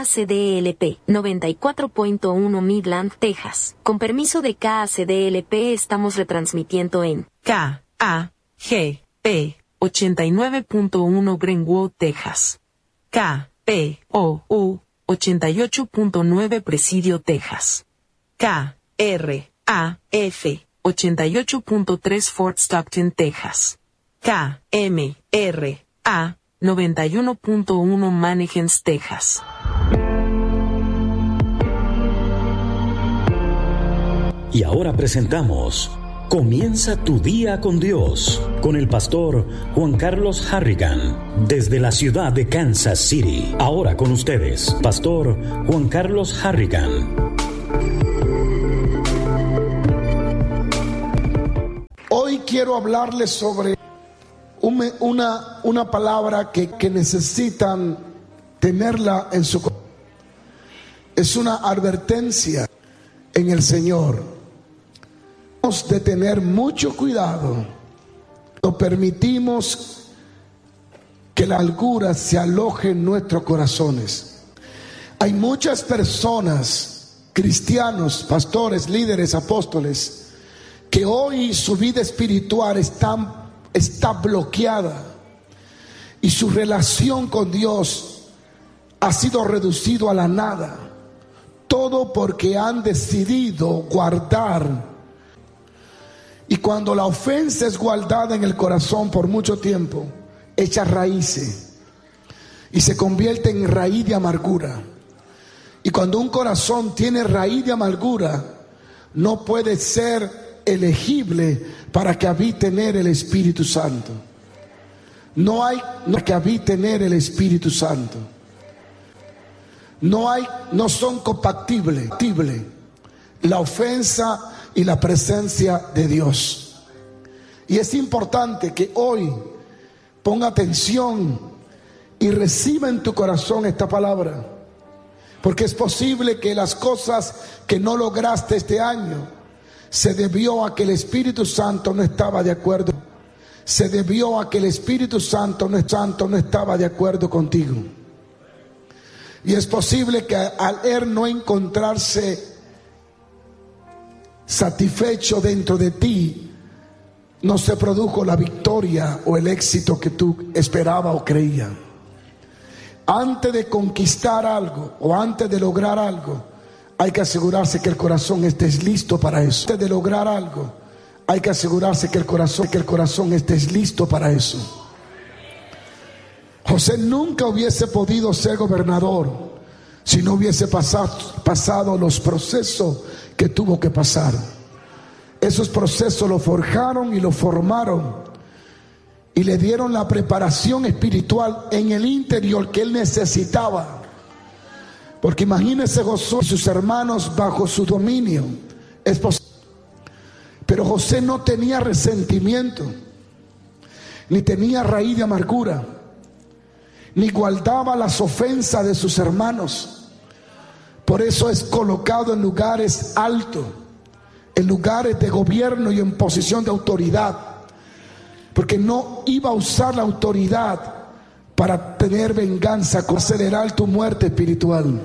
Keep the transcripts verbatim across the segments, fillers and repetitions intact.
A C D L P noventa y cuatro punto uno Midland, Texas. Con permiso de K A C D L P estamos retransmitiendo en K A G P ochenta y nueve punto uno Greenwood, Texas. K P O U ochenta y ocho punto nueve Presidio, Texas. K R A F ochenta y ocho punto tres Fort Stockton, Texas. K M R A noventa y uno punto uno Mannequins, Texas. Y ahora presentamos Comienza tu día con Dios, con el pastor Juan Carlos Harrigan, desde la ciudad de Kansas City. Ahora con ustedes, pastor Juan Carlos Harrigan. Hoy quiero hablarles sobre un, una, una palabra que, que necesitan tenerla en su corazón. Es una advertencia en el Señor. Debemos de tener mucho cuidado. No permitimos que la amargura se aloje en nuestros corazones. Hay muchas personas, cristianos, pastores, líderes, apóstoles, que hoy su vida espiritual está, está bloqueada y su relación con Dios ha sido reducido a la nada. Todo porque han decidido guardar. Y cuando la ofensa es guardada en el corazón por mucho tiempo, echa raíces y se convierte en raíz de amargura. Y cuando un corazón tiene raíz de amargura, no puede ser elegible para que habite en él el Espíritu Santo. No hay no, que habite en él el Espíritu Santo. No hay, no son compatibles la ofensa y la presencia de Dios. Y es importante que hoy ponga atención y reciba en tu corazón esta palabra, porque es posible que las cosas que no lograste este año se debió a que el Espíritu Santo no estaba de acuerdo. Se debió a que el Espíritu Santo no, Santo no estaba de acuerdo contigo. Y es posible que al él no encontrarse satisfecho dentro de ti, no se produjo la victoria o el éxito que tú esperabas o creías. Antes de conquistar algo o antes de lograr algo, hay que asegurarse que el corazón esté listo para eso. Antes de lograr algo, hay que asegurarse que el corazón, que el corazón esté listo para eso. José nunca hubiese podido ser gobernador si no hubiese pasado, pasado los procesos que tuvo que pasar. Esos procesos lo forjaron y lo formaron y le dieron la preparación espiritual en el interior que él necesitaba. Porque imagínese Josué y sus hermanos bajo su dominio. Es posible. Pero José no tenía resentimiento, ni tenía raíz de amargura, ni guardaba las ofensas de sus hermanos. Por eso es colocado en lugares altos, en lugares de gobierno y en posición de autoridad, porque no iba a usar la autoridad para tener venganza, con acelerar tu muerte espiritual.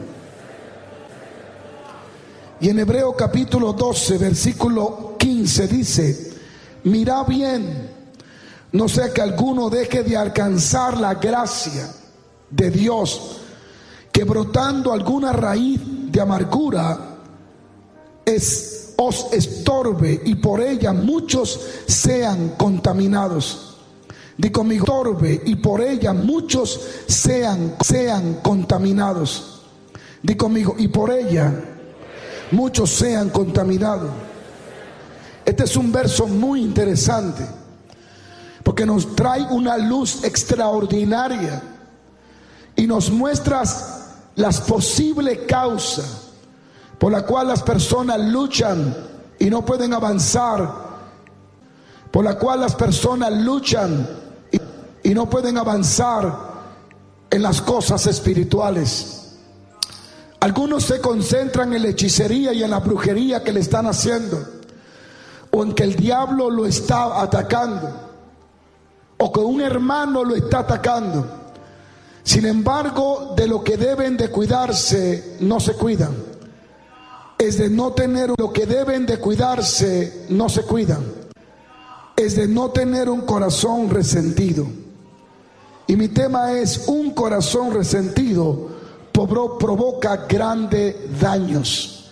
Y en Hebreo capítulo doce versículo quince dice: mira bien, no sea que alguno deje de alcanzar la gracia de Dios, que brotando alguna raíz de amargura es, os estorbe y por ella muchos sean contaminados. Di conmigo, estorbe y por ella muchos sean, sean contaminados. Di conmigo, y por ella muchos sean contaminados. Este es un verso muy interesante, porque nos trae una luz extraordinaria y nos muestra las posibles causas por la cual las personas luchan y no pueden avanzar, por la cual las personas luchan y, y no pueden avanzar en las cosas espirituales. Algunos se concentran en la hechicería y en la brujería que le están haciendo, o en que el diablo lo está atacando, o que un hermano lo está atacando. Sin embargo, de lo que deben de cuidarse, no se cuidan. Es de no tener lo que deben de cuidarse, no se cuidan. Es de no tener un corazón resentido. Y mi tema es: un corazón resentido provoca grandes daños.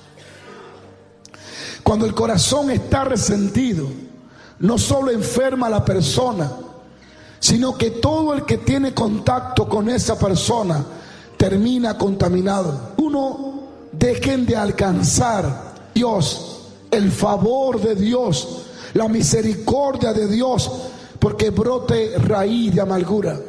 Cuando el corazón está resentido, no solo enferma a la persona, sino que todo el que tiene contacto con esa persona termina contaminado. Uno, dejen de alcanzar Dios, el favor de Dios, la misericordia de Dios, porque brote raíz de amargura.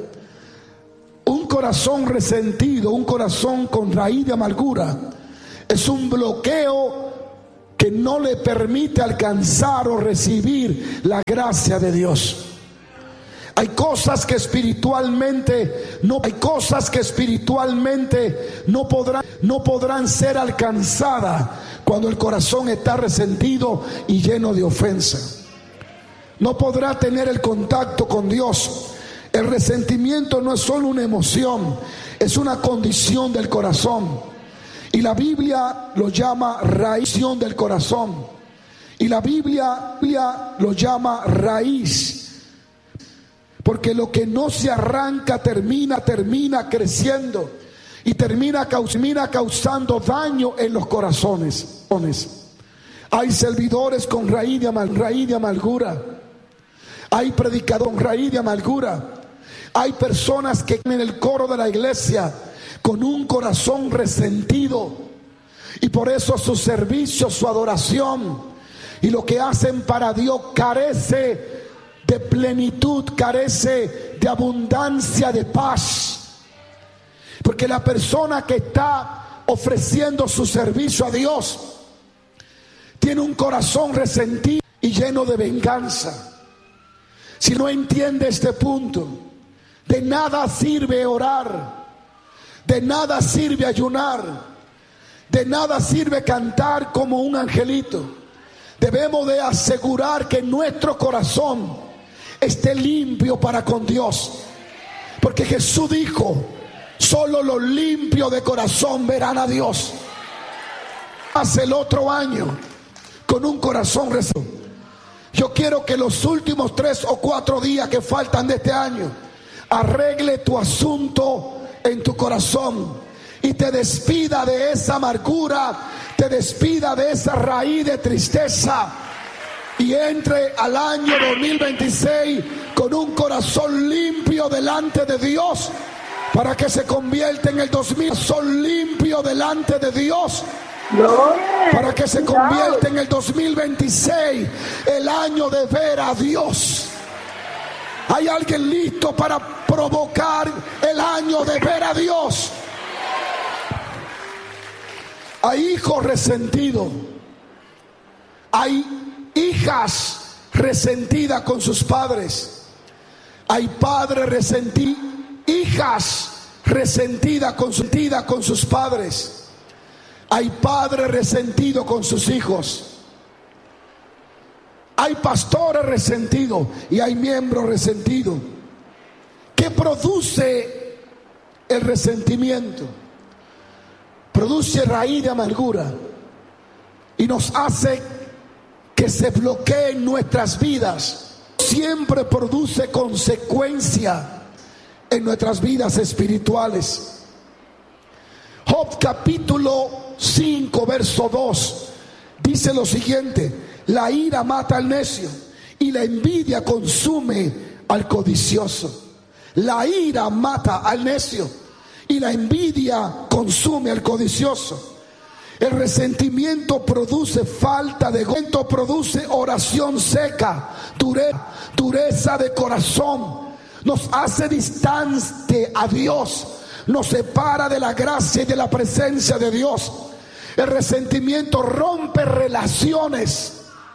Un corazón resentido, un corazón con raíz de amargura, es un bloqueo que no le permite alcanzar o recibir la gracia de Dios. Hay cosas que espiritualmente no, hay cosas que espiritualmente no podrán, no podrán ser alcanzadas cuando el corazón está resentido y lleno de ofensa. No podrá tener el contacto con Dios. El resentimiento no es solo una emoción, es una condición del corazón. Y la Biblia lo llama raíz del corazón. Y la Biblia, Biblia lo llama raíz. Porque lo que no se arranca termina, termina creciendo. Y termina, termina causando daño en los corazones. Hay servidores con raíz de, amal, raíz de amargura. Hay predicadores con raíz de amargura. Hay personas que en el coro de la iglesia con un corazón resentido, y por eso su servicio, su adoración y lo que hacen para Dios carece de plenitud, carece de abundancia de paz. Porque la persona que está ofreciendo su servicio a Dios tiene un corazón resentido y lleno de venganza. Si no entiende este punto, de nada sirve orar, de nada sirve ayunar, de nada sirve cantar como un angelito. Debemos de asegurar que nuestro corazón esté limpio para con Dios, porque Jesús dijo: solo los limpios de corazón verán a Dios. Hace el otro año con un corazón resentido. Yo quiero que los últimos tres o cuatro días que faltan de este año arregle tu asunto en tu corazón y te despida de esa amargura, te despida de esa raíz de tristeza y entre al año dos mil veintiséis con un corazón limpio delante de Dios, para que se convierta en el dos mil corazón limpio delante de Dios, para que se convierta en el dos mil veintiséis el año de ver a Dios. ¿Hay alguien listo para provocar el año de ver a Dios? Hay hijos resentidos, hay hijas resentidas con sus padres, hay padres resentidos, hijas resentidas con, resentidas con sus padres, hay padres resentidos con sus hijos. Hay pastores resentidos y hay miembros resentidos. ¿Qué produce el resentimiento? Produce raíz de amargura y nos hace que se bloqueen nuestras vidas. Siempre produce consecuencia en nuestras vidas espirituales. Job capítulo cinco verso dos dice lo siguiente: la ira mata al necio y la envidia consume al codicioso. La ira mata al necio y la envidia consume al codicioso. El resentimiento produce falta de gozo, produce oración seca, dureza, dureza de corazón, nos hace distante a Dios, nos separa de la gracia y de la presencia de Dios. El resentimiento rompe relaciones,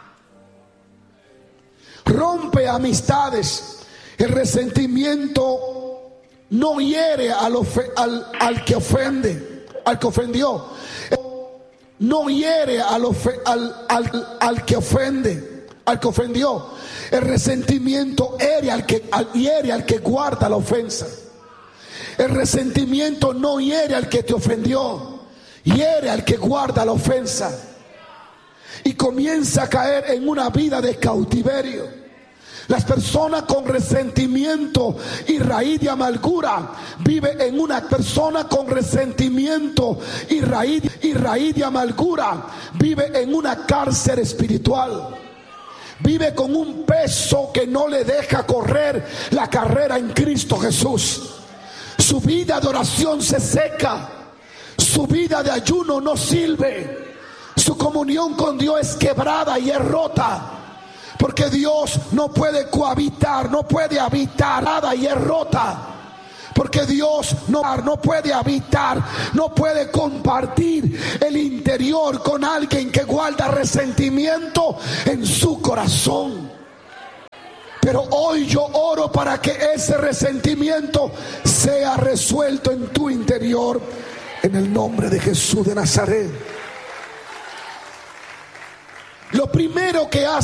rompe amistades. El resentimiento no hiere al, ofe- al, al que ofende, al que ofendió. No hiere al, ofe- al, al, al que ofende, al que ofendió. El resentimiento hiere al que, al, hiere al que guarda la ofensa. El resentimiento no hiere al que te ofendió, hiere al que guarda la ofensa y comienza a caer en una vida de cautiverio. Las personas con resentimiento y raíz de amargura vive en una persona con resentimiento y raíz, y raíz de amargura vive en una cárcel espiritual. Vive con un peso que no le deja correr la carrera en Cristo Jesús. Su vida de oración se seca, su vida de ayuno no sirve, su comunión con Dios es quebrada y es rota. Porque Dios no puede cohabitar, no puede habitar nada y es rota. Porque Dios no, no puede habitar, no puede compartir el interior con alguien que guarda resentimiento en su corazón. Pero hoy yo oro para que ese resentimiento sea resuelto en tu interior, en el nombre de Jesús de Nazaret. Lo primero que hace